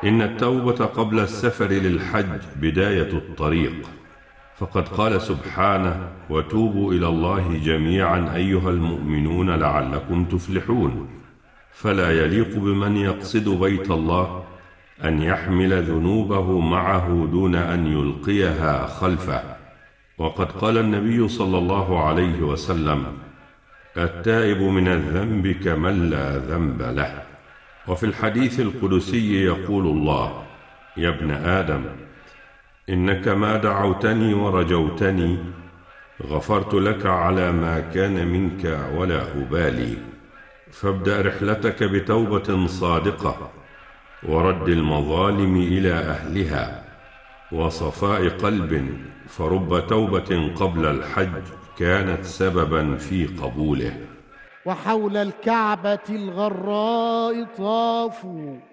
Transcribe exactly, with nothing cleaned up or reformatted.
إن التوبة قبل السفر للحج بداية الطريق، فقد قال سبحانه: وتوبوا إلى الله جميعا أيها المؤمنون لعلكم تفلحون. فلا يليق بمن يقصد بيت الله أن يحمل ذنوبه معه دون أن يلقيها خلفه. وقد قال النبي صلى الله عليه وسلم: التائب من الذنب كمن لا ذنب له. وفي الحديث القدسي يقول الله: يا ابن آدم، إنك ما دعوتني ورجوتني غفرت لك على ما كان منك ولا أبالي. فابدأ رحلتك بتوبة صادقة ورد المظالم إلى أهلها وصفاء قلب، فرب توبة قبل الحج كانت سببا في قبوله. وحول الكعبة الغراء طافوا